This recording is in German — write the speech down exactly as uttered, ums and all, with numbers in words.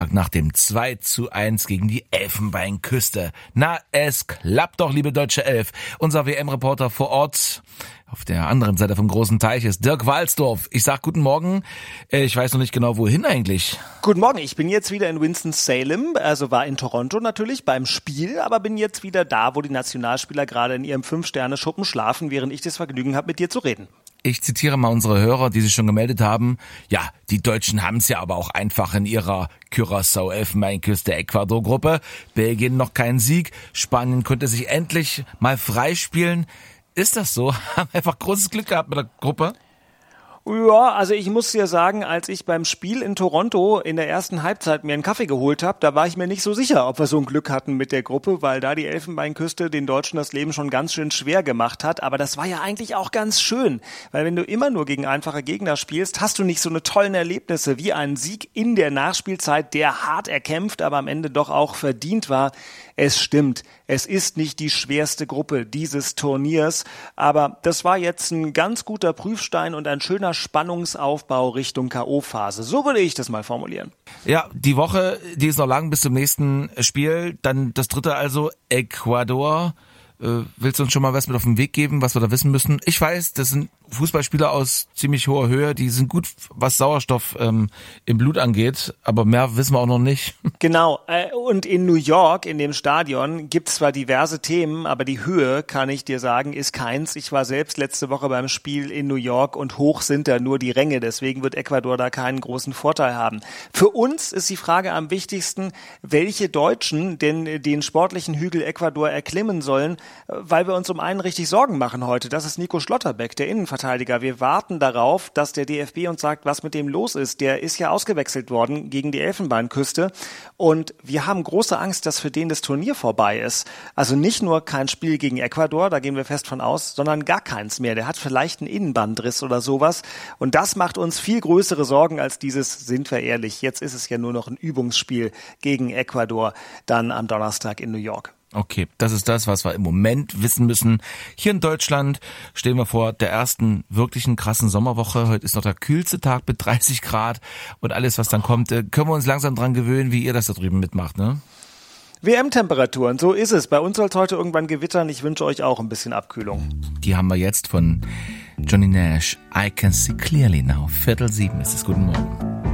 Donnerstag nach dem zwei zu eins gegen die Elfenbeinküste. Na, es klappt doch, liebe deutsche Elf. Unser W M-Reporter vor Ort auf der anderen Seite vom großen Teich ist Dirk Walsdorf. Ich sag guten Morgen. Ich weiß noch nicht genau, wohin eigentlich. Guten Morgen, ich bin jetzt wieder in Winston-Salem, also war in Toronto natürlich beim Spiel, aber bin jetzt wieder da, wo die Nationalspieler gerade in ihrem Fünf-Sterne-Schuppen schlafen, während ich das Vergnügen habe, mit dir zu reden. Ich zitiere mal unsere Hörer, die sich schon gemeldet haben. Ja, die Deutschen haben es ja aber auch einfach in ihrer Curaçao-Elfenbeinküste-Ecuador-Gruppe. Belgien noch keinen Sieg. Spanien konnte sich endlich mal freispielen. Ist das so? Haben einfach großes Glück gehabt mit der Gruppe? Ja, also ich muss dir sagen, als ich beim Spiel in Toronto in der ersten Halbzeit mir einen Kaffee geholt habe, da war ich mir nicht so sicher, ob wir so ein Glück hatten mit der Gruppe, weil da die Elfenbeinküste den Deutschen das Leben schon ganz schön schwer gemacht hat. Aber das war ja eigentlich auch ganz schön, weil wenn du immer nur gegen einfache Gegner spielst, hast du nicht so eine tollen Erlebnisse wie einen Sieg in der Nachspielzeit, der hart erkämpft, aber am Ende doch auch verdient war. Es stimmt, es ist nicht die schwerste Gruppe dieses Turniers, aber das war jetzt ein ganz guter Prüfstein und ein schöner Spannungsaufbau Richtung K O-Phase. So würde ich das mal formulieren. Ja, die Woche, die ist noch lang bis zum nächsten Spiel. Dann das dritte also, Ecuador. Äh, willst du uns schon mal was mit auf den Weg geben, was wir da wissen müssen? Ich weiß, das sind Fußballspieler aus ziemlich hoher Höhe, die sind gut, was Sauerstoff ähm, im Blut angeht, aber mehr wissen wir auch noch nicht. Genau, äh, und in New York, in dem Stadion, gibt es zwar diverse Themen, aber die Höhe, kann ich dir sagen, ist keins. Ich war selbst letzte Woche beim Spiel in New York und hoch sind da nur die Ränge, deswegen wird Ecuador da keinen großen Vorteil haben. Für uns ist die Frage am wichtigsten, welche Deutschen denn den sportlichen Hügel Ecuador erklimmen sollen, weil wir uns um einen richtig Sorgen machen heute. Das ist Nico Schlotterbeck, der Innenverteidiger. Wir warten darauf, dass der D F B uns sagt, was mit dem los ist. Der ist ja ausgewechselt worden gegen die Elfenbeinküste und wir haben große Angst, dass für den das Turnier vorbei ist. Also nicht nur kein Spiel gegen Ecuador, da gehen wir fest von aus, sondern gar keins mehr. Der hat vielleicht einen Innenbandriss oder sowas und das macht uns viel größere Sorgen als dieses, sind wir ehrlich, jetzt ist es ja nur noch ein Übungsspiel gegen Ecuador, dann am Donnerstag in New York. Okay, das ist das, was wir im Moment wissen müssen. Hier in Deutschland stehen wir vor der ersten wirklichen krassen Sommerwoche. Heute ist noch der kühlste Tag mit dreißig Grad und alles, was dann kommt, können wir uns langsam dran gewöhnen, wie ihr das da drüben mitmacht, ne? W M-Temperaturen, so ist es. Bei uns soll es heute irgendwann gewittern. Ich wünsche euch auch ein bisschen Abkühlung. Die haben wir jetzt von Johnny Nash. I can see clearly now. Viertel sieben ist es. Guten Morgen.